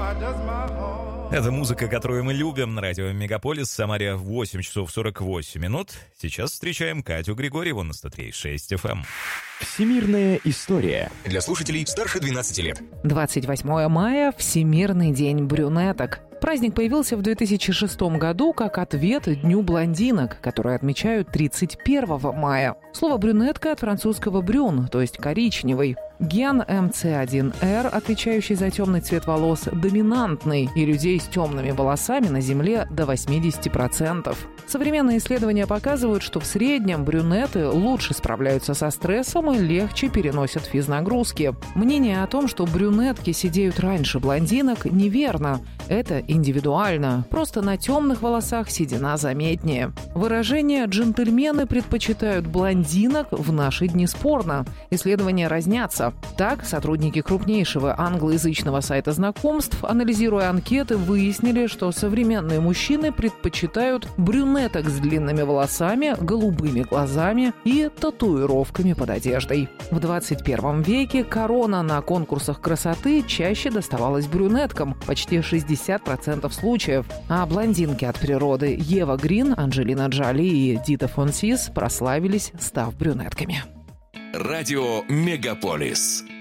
Это музыка, которую мы любим на радио Мегаполис. В Самаре 8 часов 48 минут. Сейчас встречаем Катю Григорьеву на 103.6 FM. Всемирная история. Для слушателей старше 12 лет. 28 мая – Всемирный день брюнеток. Праздник появился в 2006 году как ответ Дню блондинок, которые отмечают 31 мая. Слово «брюнетка» от французского «брюн», то есть «коричневый». Ген МЦ1Р, отвечающий за темный цвет волос, доминантный, и людей с темными волосами на Земле до 80%. Современные исследования показывают, что в среднем брюнеты лучше справляются со стрессом и легче переносят физнагрузки. Мнение о том, что брюнетки сидеют раньше блондинок, неверно. Это индивидуально. Просто на темных волосах седина заметнее. Выражение «джентльмены предпочитают блондинок» в наши дни спорно. Исследования разнятся. Так, сотрудники крупнейшего англоязычного сайта знакомств, анализируя анкеты, выяснили, что современные мужчины предпочитают брюнеток с длинными волосами, голубыми глазами и татуировками под одеждой. В 21 веке корона на конкурсах красоты чаще доставалась брюнеткам, почти 60% случаев, а блондинки от природы Ева Грин, Анджелина Джоли и Дита Фон Сис прославились, став брюнетками. Радио Мегаполис.